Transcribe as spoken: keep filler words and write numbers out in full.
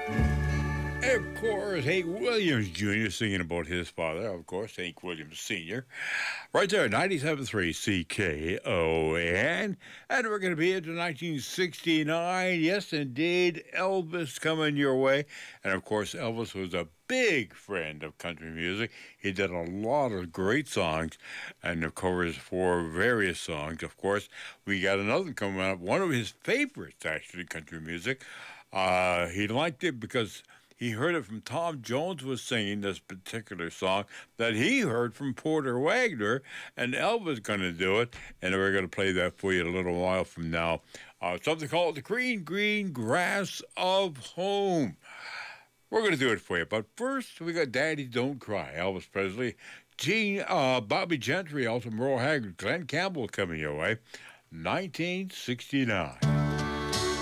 Of course, Hank Williams Junior singing about his father, of course, Hank Williams Senior Right there, ninety-seven point three C K O N. And we're going to be into nineteen sixty-nine. Yes, indeed, Elvis coming your way. And of course, Elvis was a big friend of country music. He did a lot of great songs and the covers for various songs. Of course, we got another one coming up, one of his favorites, actually, country music. Uh, he liked it because he heard it from Tom Jones was singing this particular song that he heard from Porter Wagner, and Elvis going to do it, and we're going to play that for you a little while from now. Uh, something called The Green, Green Grass of Home. We're going to do it for you, but first we got Daddy Don't Cry, Elvis Presley, Gene, uh, Bobby Gentry, also Merle Haggard, Glenn Campbell coming your way, nineteen sixty-nine.